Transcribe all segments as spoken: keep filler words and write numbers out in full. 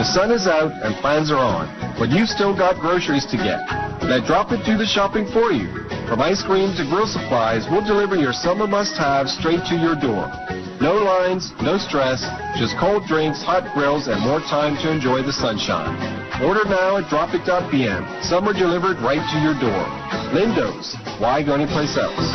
The sun is out and plans are on, but you've still got groceries to get. Let Drop It do the shopping for you. From ice cream to grill supplies, we'll deliver your summer must-haves straight to your door. No lines, no stress, just cold drinks, hot grills, and more time to enjoy the sunshine. Order now at drop it dot p m. Summer delivered right to your door. Lindo's. Why go anyplace else?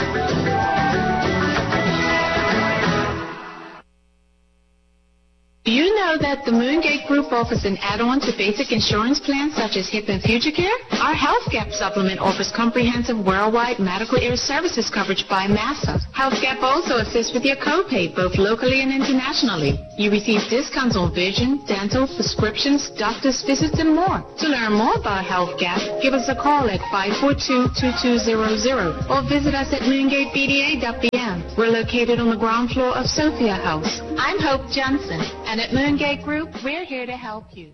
Do you know that the Moongate Group offers an add-on to basic insurance plans such as HIP and Future Care? Our Health Gap supplement offers comprehensive worldwide medical air services coverage by Massa. Health Gap also assists with your copay, both locally and internationally. You receive discounts on vision, dental, prescriptions, doctor's visits, and more. To learn more about Health Gap, give us a call at five four two, two two zero zero or visit us at moongate b d a dot b m. We're located on the ground floor of Sophia House. I'm Hope Johnson, and at Moongate Group, we're here to help you.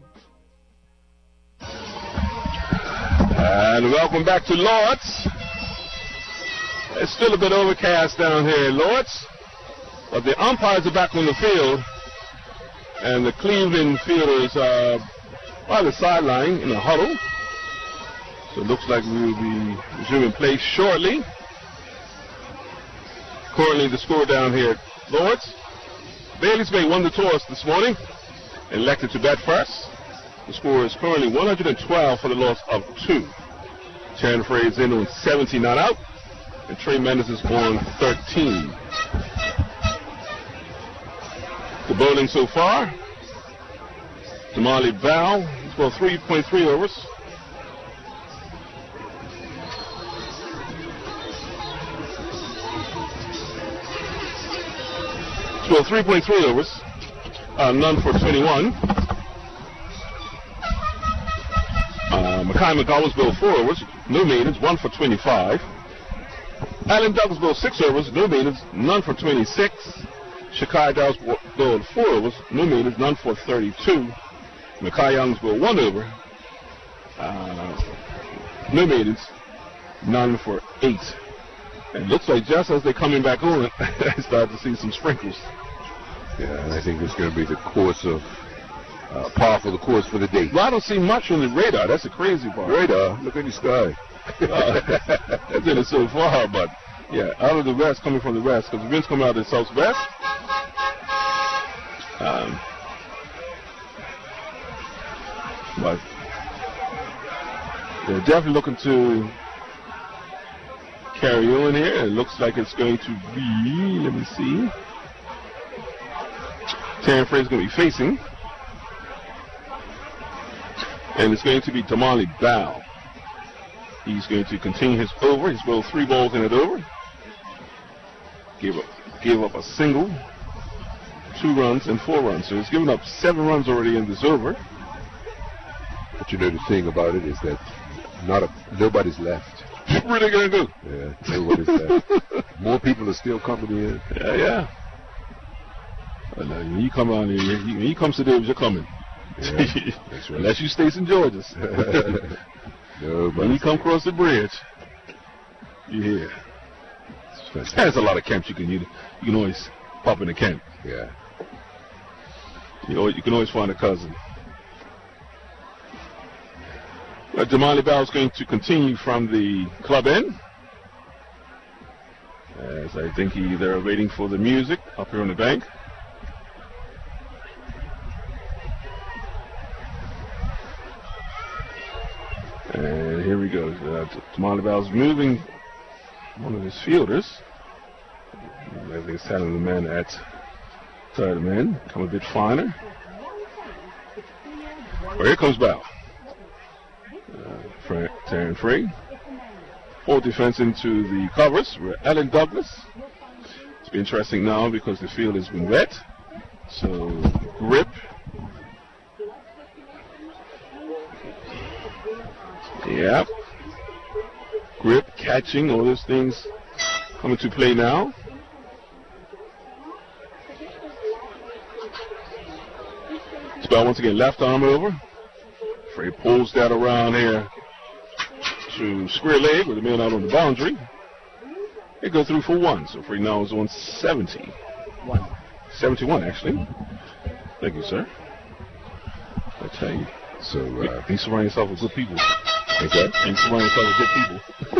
And welcome back to Lords. It's still a bit overcast down here in Lords, but the umpires are back on the field, and the Cleveland fielders are by the sideline in a huddle. So it looks like we will be resuming play shortly. Currently the score down here at Lords. Bailey's Bay won the toss this morning and elected to bat first. The score is currently one hundred twelve for the loss of two. Sharon Frey is in on seventeen not out, and Trey Mendes is on thirteen. The bowling so far, Damali Val, he's got three point three overs. Well, three point three overs, uh, none for twenty-one. Uh, Mackay McDowell's bowled four overs, no maidens, one for twenty-five. Alan Douglas bowled six overs, no maidens, none for twenty-six. Shakai Dow's bowled four overs, no maidens, none for thirty-two. Mackay Young's bowled one over, uh, no maidens, none for eight. And it looks like just as they're coming back on, I start to see some sprinkles. Yeah, and I think it's going to be the course of, uh, par for the course for the day. Well, I don't see much on the radar. That's the crazy part. Radar? Look in the sky. uh, that's in it so far, but yeah, out of the west, coming from the west, because the wind's coming out of the southwest. Um, but they're definitely looking to carry on here. It looks like it's going to be, let me see. Taryn Frey is going to be facing. And it's going to be Damali Bow. He's going to continue his over. He's bowled three balls in it over. Gave up, gave up a single, two runs, and four runs. So he's given up seven runs already in this over. But you know the thing about it is that not a, nobody's left. Where are they going to go? Yeah, nobody's left. More people are still coming in. Yeah, yeah. Well, uh, when you come on here, when you come to Davis, you're coming. Yeah, that's right. Unless you stay in Georgia's. No, when you come across the bridge, you're here. There's a lot of camps you can you, you can always pop in a camp. Yeah. You know, you can always find a cousin. But Damali Bell is going to continue from the club end. As I think he, they're waiting for the music up here on the bank. And here we go. Uh, Damali Bell's moving one of his fielders. I think it's telling the man at third man, come a bit finer. Well, here comes Bell. Uh, Taryn Frey. Full defense into the covers. We're Alan Douglas. It's been interesting now because the field has been wet. So, grip. Yep. Grip, catching, all those things come into play now. Spell once again, left arm over. Frey pulls that around here to square leg with the man out on the boundary. It goes through for one, so Frey now is on seventy. One. seventy-one, actually. Thank you, sir. I tell you. So, uh, you surround yourself with good people. Okay. And you surround yourself with good people.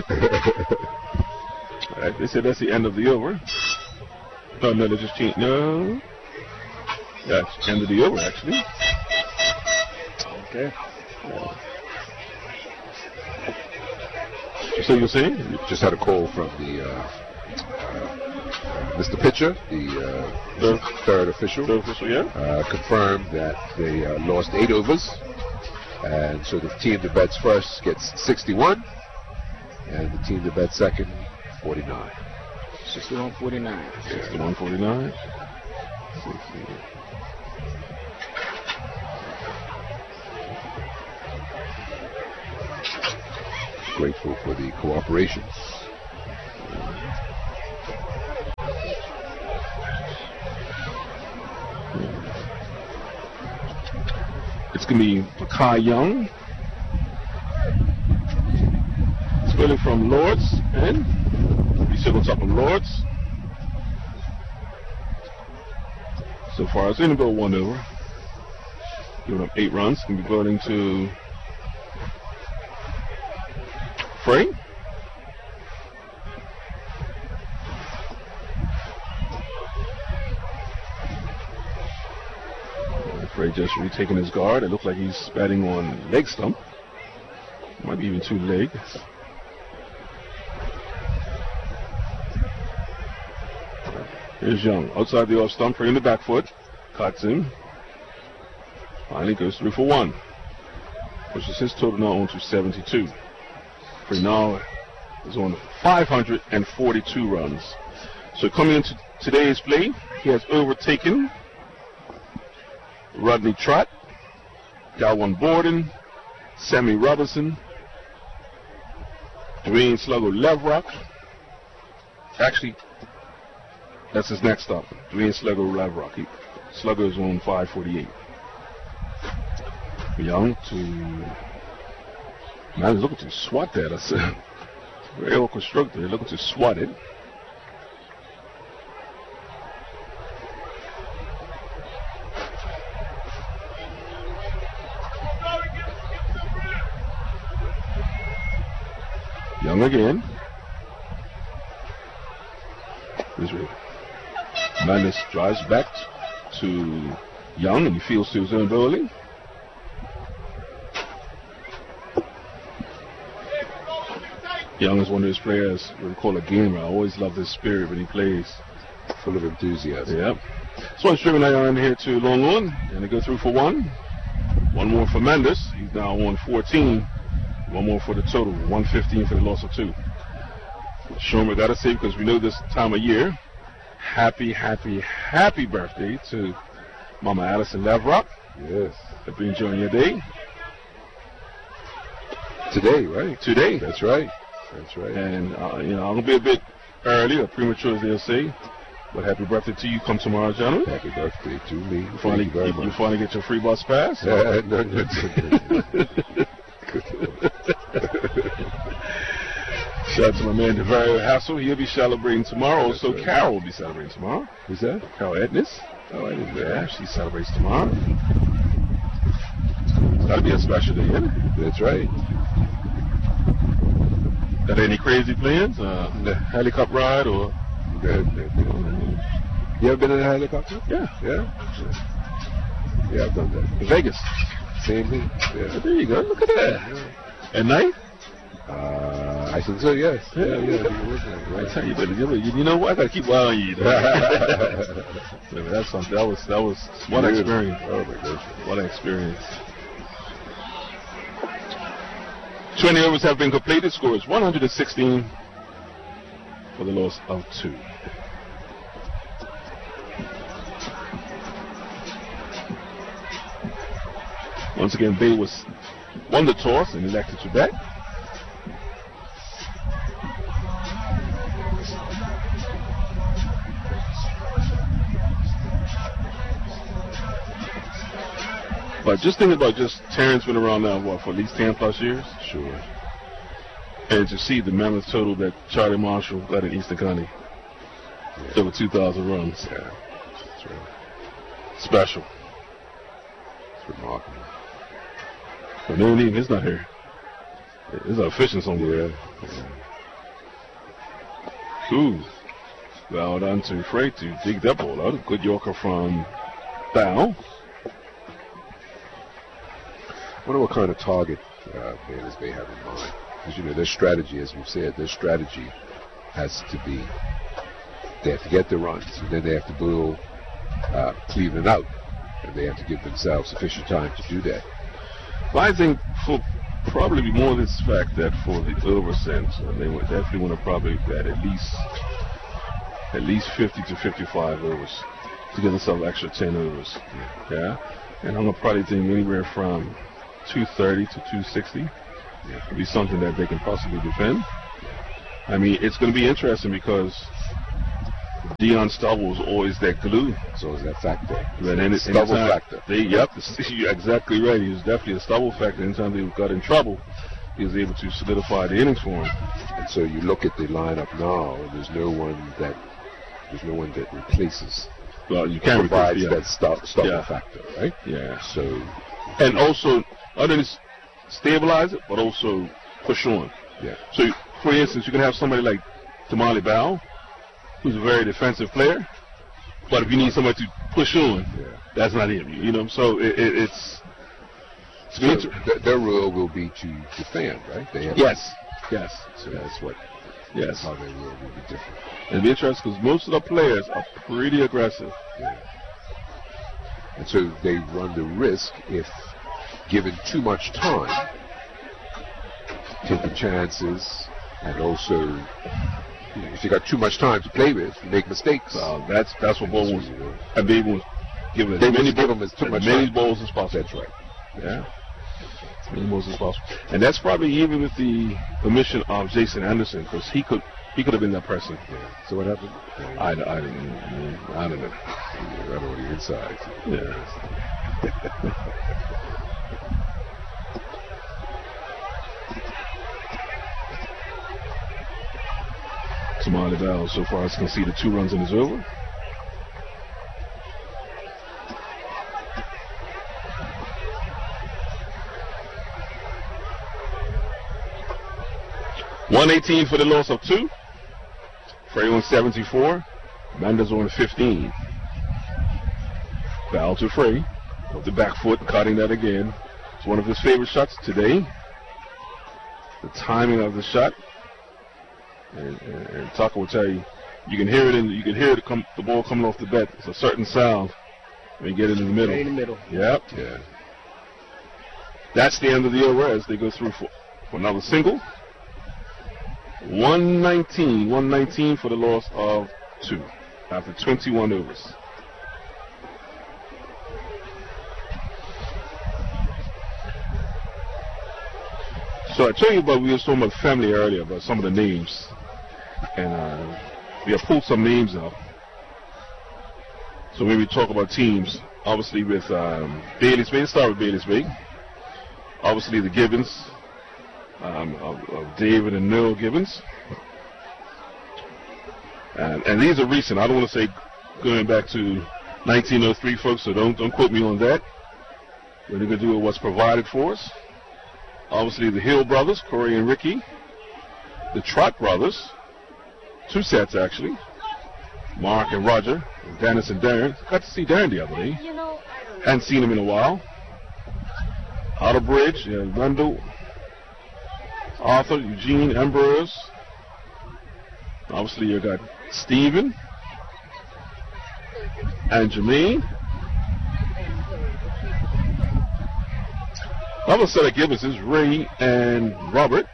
All right, they said that's the end of the over. No, no, they just changed. No. That's end of the over, actually. Okay. Yeah. So you're saying? We just had a call from the uh, uh, Mister Pitcher, the uh, Third. third official. Third official, yeah. Uh, confirmed that they uh, lost eight overs, and so the team that bets first gets sixty-one, and the team that bets second, forty-nine. sixty-one forty-nine. sixty-one forty-nine. Grateful for the cooperation. It's going to be Kai Young. Spilling from Lords, and he's still on top of Lords. So far, it's going to go one over. Giving up eight runs. Going to be going to Frey. Frey just retaking his guard. It looks like he's batting on leg stump. Might be even two leg. Here's Young. Outside the off stump, Frey in the back foot. Cuts him. Finally goes through for one. Pushes his total now on to seventy-two. Frey now is on five hundred forty-two runs. So coming into today's play, he has overtaken Rodney Trott, Galwan Borden, Sammy Robinson, Dwayne Sluggo Levrock. Actually, that's his next stop, Dwayne Sluggo Levrock. He, Sluggo is on five forty-eight. Young to, man, he's looking to swat that. That's a very awkward stroke there. Looking to swat it. Young again. Madness drives back to Young, and he fields to his own bowling. Young is one of those players we call a gamer. I always love his spirit when he plays. Full of enthusiasm. Yeah. So one stripping iron here to Long On, and they go through for one. One more for Mendes. He's now on fourteen. One more for the total, one fifteen for the loss of two. Sherman, gotta say, because we know this time of year, happy, happy, happy birthday to Mama Allison Lavrock. Yes. Hope you're enjoying your day. Today, right? Today. That's right. That's right. And, uh, you know, I'm going to be a bit early or premature, as they'll say. But happy birthday to you. Come tomorrow, gentlemen. Happy birthday to me. You finally, Thank you very you, much. you finally get your free bus pass? Uh, no, no, no, no. Shout out to my man, DeVario Hassel. He'll be celebrating tomorrow. That's Also, right. Carol will be celebrating tomorrow. Who's that? Carol Ednis. Oh, I didn't know Yeah, that. she celebrates tomorrow. That'll be a special day, isn't it? That's right. Got any crazy plans? Uh, the helicopter ride or? No, no, no. You ever been in a helicopter? Yeah. Yeah? Yeah, I've done that. Vegas. Same thing? Yeah. There you go. Look at that. At night? Uh, I think so, yes. Yeah, Yeah, yeah. yeah. it was nice, I right. tell you, but you, you know what? I gotta keep wowing you. So that's something. That was that was what an experience. Oh my gosh. What an experience. twenty overs have been completed. Score is one hundred sixteen for the loss of two. Once again, Bay was won the toss and elected to bat. But just think about just Terrence been around now, what, for at least ten plus years? Sure. And to see the mammoth total that Charlie Marshall got in Eastern County. Yeah. Over two thousand runs. Yeah. That's right. Special. It's remarkable. But no name is not here. It's not fishing somewhere. Ooh. Well done to Frey to dig that ball out. Good Yorker from Dow. I wonder what kind of target uh, Bayless may have in mind. Because, you know, their strategy, as we've said, their strategy has to be, they have to get the runs, and then they have to blow uh, Cleveland out, and they have to give themselves sufficient time to do that. Well, I think for probably more this fact that for the over sense, they would definitely want to probably bat at least at least fifty to fifty-five overs to get themselves extra ten overs. Yeah, yeah? And I'm gonna probably think anywhere from two thirty to two sixty. Yeah, could be something that they can possibly defend. I mean, it's going to be interesting because Dion Stubble was always that glue. So is that factor. But any, Stubble anytime factor. They, yep, you're exactly right. He was definitely a Stubble factor. Anytime they got in trouble, he was able to solidify the innings for him. And so you look at the lineup now, and there's no one that there's no one that replaces. Well, you can't provides replace, yeah. that stu- Stubble yeah. factor, right? Yeah. So, and also, not only stabilize it, but also push on. Yeah. So, for instance, you can have somebody like Tamale Bao, who's a very defensive player, but if you need somebody to push on, yeah. that's not him. You know, so it, it, it's. it's so th- their role will be to defend, right? They have yes. Yes. So that's what. Yes. That's how their role will be different. It'll be interesting because most of the players are pretty aggressive. Yeah. And so they run the risk if given too much time, taking chances, and also, you know, if you got too much time to play with, you make mistakes. Uh, that's that's what Bo wants. And they want give it they as many, give them as, too as much many time. balls as possible. That's right. Yeah. As many balls as possible. And that's probably even with the permission of Jason Anderson, because he could he could have been that person. Yeah. So what happened? Yeah. I, I didn't I don't know. Yeah, right on the inside. Yeah. Tamale Bell so far has conceded two runs in his over. one eighteen for the loss of two. Frey on seventy-four. Mendes on fifteen. Foul to Frey. Off the back foot, cutting that again. It's one of his favorite shots today. The timing of the shot. And, and, and Tucker will tell you, you can hear it in, you can hear it come, the ball coming off the bat. It's a certain sound when you get it in the middle. Right in the middle. Yep. Yeah. That's the end of the over as they go through for, for another single. one nineteen, one nineteen for the loss of two after twenty-one overs. So I told you about, we were talking about family earlier, about some of the names. And uh, we have pulled some names out. So when we talk about teams, obviously with um, Bailey's Bay, start with Bailey's Bay. Obviously the Gibbons, um, of, of David and Noel Gibbons. And, and these are recent. I don't want to say going back to nineteen oh three, folks, so don't, don't quote me on that. We're going to do what's provided for us. Obviously the Hill brothers, Corey and Ricky. The Trot brothers, two sets actually. Mark and Roger, and Dennis and Darren. Got to see Darren the other day. Hadn't seen him in a while. Outerbridge, and Randall, Arthur, Eugene, Ambrose. Obviously you got Stephen and Jermaine. Another set of Gibbons is Ray and Robert.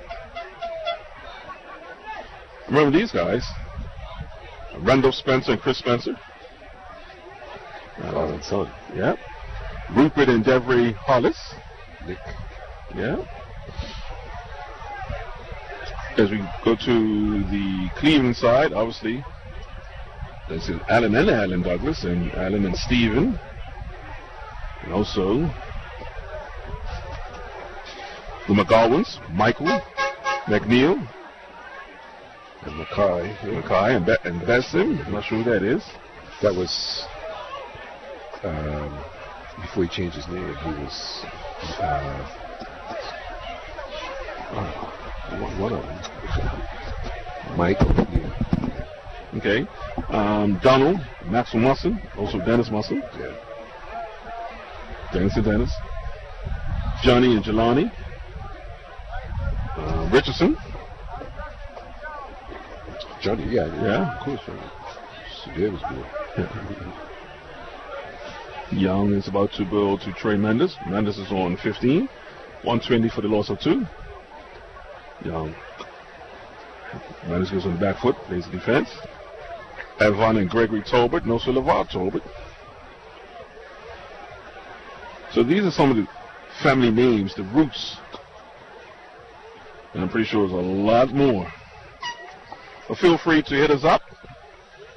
Remember these guys? Randall Spencer and Chris Spencer. Father and son. Yep. Rupert and Devery Hollis. Nick. Yeah. As we go to the Cleveland side, obviously, this is Alan and Alan Douglas, and Alan and Stephen. And also the McGowans, Michael, McNeil, And Mackay. yeah. Mackay, and, Be- and Besson. I'm not sure who that is. That was, um, before he changed his name, he was uh, Oh, one, one of them. Michael. Yeah. Okay. Um, Donald, Maxwell Musson, also Dennis Musson. Yeah. Dennis and Dennis. Johnny and Jelani. Uh, Richardson. Johnny, yeah, yeah, Yeah. of course. Johnny. Severe was good. Yeah. Young is about to build to Trey Mendes. Mendes is on fifteen. one twenty for the loss of two. Young. Mendes goes on the back foot, plays defense. Evan and Gregory Tolbert, no for LeVar Tolbert. So these are some of the family names, the roots. And I'm pretty sure there's a lot more. But feel free to hit us up